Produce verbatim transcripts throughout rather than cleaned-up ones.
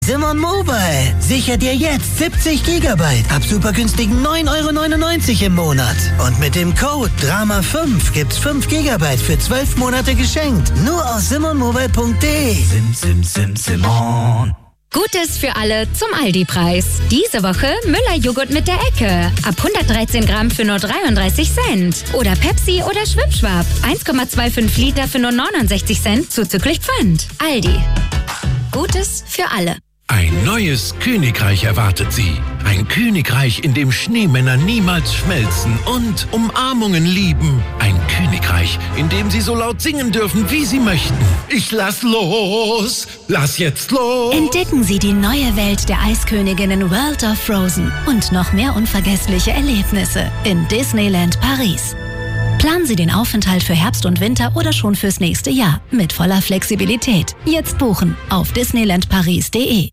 Simon Mobile sichert dir jetzt siebzig Gigabyte ab super günstigen neun Euro neunundneunzig im Monat. Und mit dem Code Drama fünf gibt's fünf Gigabyte für zwölf Monate geschenkt. Nur aus simon mobile punkt de. Sim, sim, sim, Simon. Gutes für alle zum Aldi-Preis. Diese Woche Müller-Joghurt mit der Ecke. Ab hundertdreizehn Gramm für nur dreiunddreißig Cent. Oder Pepsi oder Schwipschwap. eins Komma fünfundzwanzig Liter für nur neunundsechzig Cent zuzüglich Pfand. Aldi. Gutes für alle. Ein neues Königreich erwartet Sie. Ein Königreich, in dem Schneemänner niemals schmelzen und Umarmungen lieben. Ein Königreich, in dem Sie so laut singen dürfen, wie Sie möchten. Ich lass los, lass jetzt los. Entdecken Sie die neue Welt der Eisköniginnen World of Frozen und noch mehr unvergessliche Erlebnisse in Disneyland Paris. Planen Sie den Aufenthalt für Herbst und Winter oder schon fürs nächste Jahr mit voller Flexibilität. Jetzt buchen auf disneyland paris punkt de.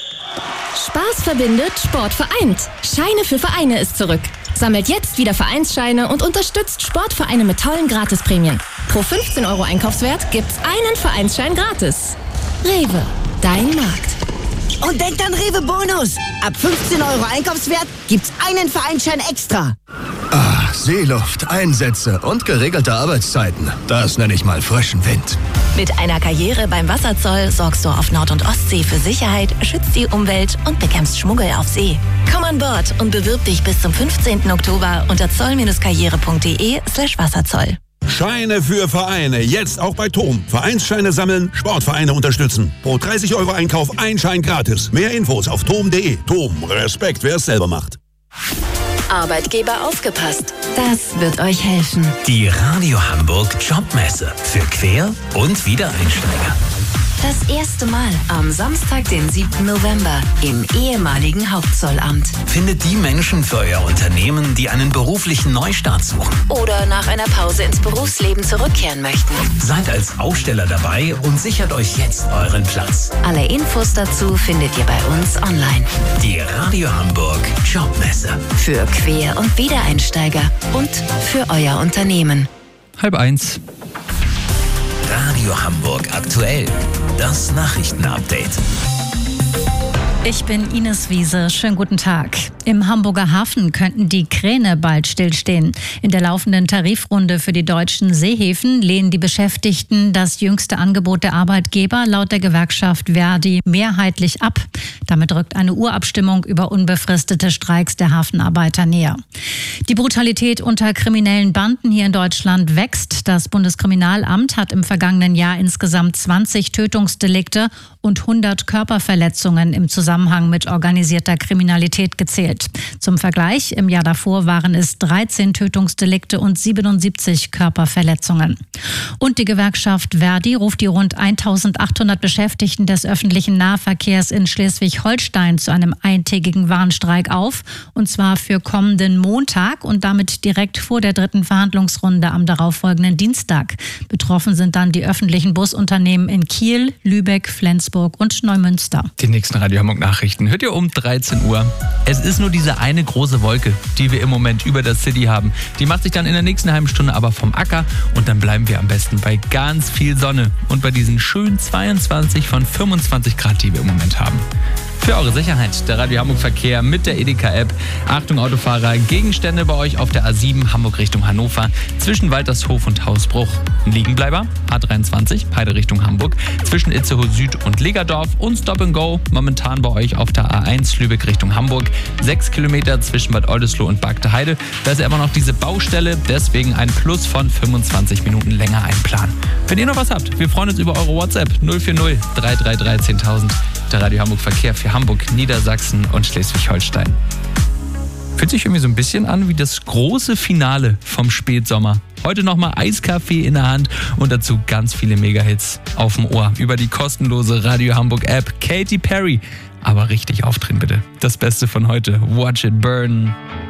Spaß verbindet, Sport vereint. Scheine für Vereine ist zurück. Sammelt jetzt wieder Vereinsscheine und unterstützt Sportvereine mit tollen Gratisprämien. Pro fünfzehn Euro Einkaufswert gibt's einen Vereinsschein gratis. Rewe, dein Markt. Und denkt an Rewe Bonus. Ab fünfzehn Euro Einkaufswert gibt's einen Vereinsschein extra. Ah, Seeluft, Einsätze und geregelte Arbeitszeiten. Das nenne ich mal frischen Wind. Mit einer Karriere beim Wasserzoll sorgst du auf Nord- und Ostsee für Sicherheit, schützt die Umwelt und bekämpfst Schmuggel auf See. Komm an Bord und bewirb dich bis zum fünfzehnten Oktober unter zoll-karriere punkt de slash Wasserzoll. Scheine für Vereine, jetzt auch bei T O M. Vereinsscheine sammeln, Sportvereine unterstützen. Pro dreißig Euro Einkauf ein Schein gratis. Mehr Infos auf tom punkt de. T O M, Respekt, wer es selber macht. Arbeitgeber aufgepasst. Das wird euch helfen. Die Radio Hamburg Jobmesse für Quer- und Wiedereinsteiger. Das erste Mal am Samstag, den siebten November im ehemaligen Hauptzollamt. Findet die Menschen für euer Unternehmen, die einen beruflichen Neustart suchen. Oder nach einer Pause ins Berufsleben zurückkehren möchten. Seid als Aussteller dabei und sichert euch jetzt euren Platz. Alle Infos dazu findet ihr bei uns online. Die Radio Hamburg Jobmesse. Für Quer- und Wiedereinsteiger und für euer Unternehmen. Halb eins. Radio Hamburg aktuell. Das Nachrichtenupdate. Ich bin Ines Wiese. Schönen guten Tag. Im Hamburger Hafen könnten die Kräne bald stillstehen. In der laufenden Tarifrunde für die deutschen Seehäfen lehnen die Beschäftigten das jüngste Angebot der Arbeitgeber laut der Gewerkschaft Verdi mehrheitlich ab. Damit rückt eine Urabstimmung über unbefristete Streiks der Hafenarbeiter näher. Die Brutalität unter kriminellen Banden hier in Deutschland wächst. Das Bundeskriminalamt hat im vergangenen Jahr insgesamt zwanzig Tötungsdelikte und hundert Körperverletzungen im Zusammenhang mit organisierter Kriminalität gezählt. Zum Vergleich, im Jahr davor waren es dreizehn Tötungsdelikte und siebenundsiebzig Körperverletzungen. Und die Gewerkschaft Verdi ruft die rund eintausendachthundert Beschäftigten des öffentlichen Nahverkehrs in Schleswig-Holstein zu einem eintägigen Warnstreik auf, und zwar für kommenden Montag und damit direkt vor der dritten Verhandlungsrunde am darauffolgenden Dienstag. Betroffen sind dann die öffentlichen Busunternehmen in Kiel, Lübeck, Flensburg und Neumünster. Die nächsten Radio Hamburg Nachrichten hört ihr um dreizehn Uhr. Es ist nur diese eine große Wolke, die wir im Moment über der City haben. Die macht sich dann in der nächsten halben Stunde aber vom Acker und dann bleiben wir am besten bei ganz viel Sonne und bei diesen schönen zweiundzwanzig von fünfundzwanzig Grad, die wir im Moment haben. Für eure Sicherheit, der Radio Hamburg Verkehr mit der Edeka-App. Achtung Autofahrer, Gegenstände bei euch auf der A sieben Hamburg Richtung Hannover zwischen Waltershof und Hausbruch. Ein Liegenbleiber, A dreiundzwanzig, Heide Richtung Hamburg, zwischen Itzehoe Süd und Legerdorf und Stop and Go momentan bei euch auf der A eins Lübeck Richtung Hamburg. Sechs Kilometer zwischen Bad Oldesloe und Bagde Heide. Da ist immer noch diese Baustelle, deswegen ein Plus von fünfundzwanzig Minuten länger einplanen. Wenn ihr noch was habt, wir freuen uns über eure WhatsApp null vier null drei drei drei zehntausend. Der Radio Hamburg Verkehr für Hamburg, Niedersachsen und Schleswig-Holstein. Fühlt sich irgendwie so ein bisschen an wie das große Finale vom Spätsommer. Heute nochmal Eiskaffee in der Hand und dazu ganz viele Megahits auf dem Ohr. Über die kostenlose Radio Hamburg App. Katy Perry. Aber richtig aufdrehen bitte. Das Beste von heute. Watch it burn.